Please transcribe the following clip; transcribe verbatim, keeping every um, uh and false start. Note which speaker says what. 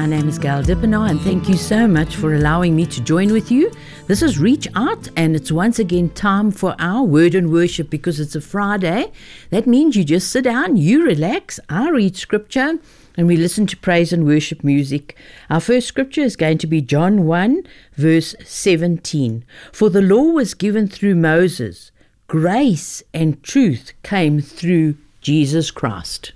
Speaker 1: My name is Gail Dippenaar, and thank you so much for allowing me to join with you. This is Reach Out, and it's once again time for our word and worship because it's a Friday. That means you just sit down, you relax, I read scripture, and we listen to praise and worship music. Our first scripture is going to be John one, verse seventeen. For the law was given through Moses, grace and truth came through Jesus Christ.